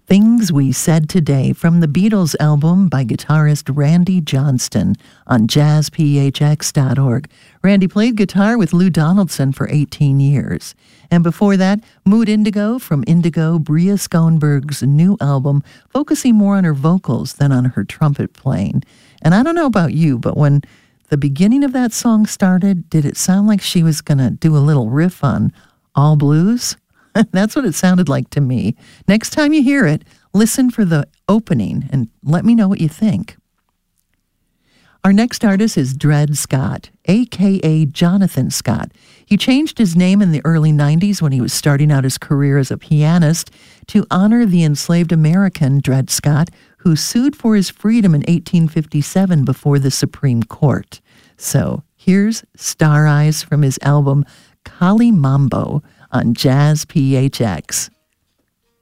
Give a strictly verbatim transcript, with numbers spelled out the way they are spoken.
Things We Said Today from the Beatles album by guitarist Randy Johnston on jazz p h x dot org. Randy played guitar with Lou Donaldson for eighteen years. And before that, Mood Indigo from Indigo, Bria Schoenberg's new album, focusing more on her vocals than on her trumpet playing. And I don't know about you, but when the beginning of that song started, did it sound like she was going to do a little riff on All Blues? That's what it sounded like to me. Next time you hear it, listen for the opening and let me know what you think. Our next artist is Dred Scott, a k a. Jonathan Scott. He changed his name in the early nineties when he was starting out his career as a pianist to honor the enslaved American Dred Scott, who sued for his freedom in eighteen fifty-seven before the Supreme Court. So here's Star Eyes from his album Kali Mambo on Jazz P H X.